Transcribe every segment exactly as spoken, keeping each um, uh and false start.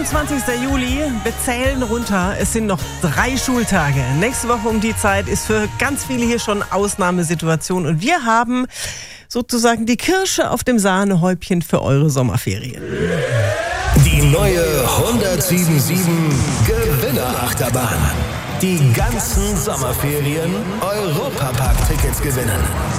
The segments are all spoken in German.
sechsundzwanzigster Juli, wir zählen runter. Es sind noch drei Schultage. Nächste Woche um die Zeit ist für ganz viele hier schon Ausnahmesituation. Und wir haben sozusagen die Kirsche auf dem Sahnehäubchen für eure Sommerferien. Die neue hundertsieben sieben Gewinnerachterbahn. Die ganzen Sommerferien Europapark-Tickets gewinnen.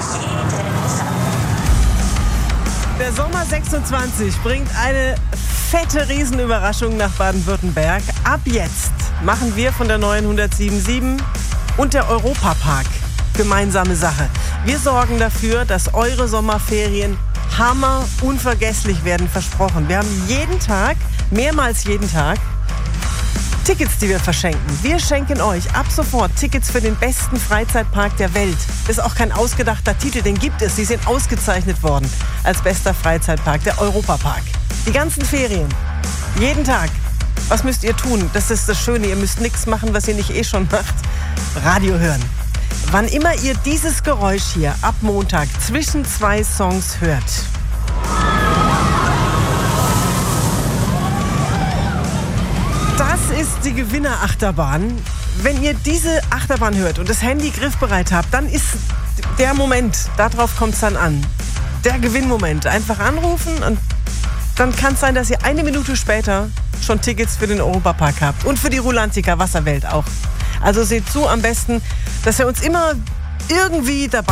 Der Sommer sechsundzwanzig bringt eine fette Riesenüberraschung nach Baden-Württemberg. Ab jetzt machen wir von der neuen hundertsieben und der Europapark gemeinsame Sache. Wir sorgen dafür, dass eure Sommerferien hammer unvergesslich werden, versprochen. Wir haben jeden Tag, mehrmals jeden Tag, Tickets, die wir verschenken. Wir schenken euch ab sofort Tickets für den besten Freizeitpark der Welt. Das ist auch kein ausgedachter Titel, den gibt es. Sie sind ausgezeichnet worden als bester Freizeitpark, der Europapark. Die ganzen Ferien, jeden Tag. Was müsst ihr tun? Das ist das Schöne, ihr müsst nichts machen, was ihr nicht eh schon macht. Radio hören. Wann immer ihr dieses Geräusch hier ab Montag zwischen zwei Songs hört, das ist die Gewinnerachterbahn. Wenn ihr diese Achterbahn hört und das Handy griffbereit habt, dann ist der Moment, darauf kommt es dann an. Der Gewinnmoment. Einfach anrufen und dann kann es sein, dass ihr eine Minute später schon Tickets für den Europapark habt. Und für die Rulantica Wasserwelt auch. Also seht zu am besten, dass ihr uns immer irgendwie dabei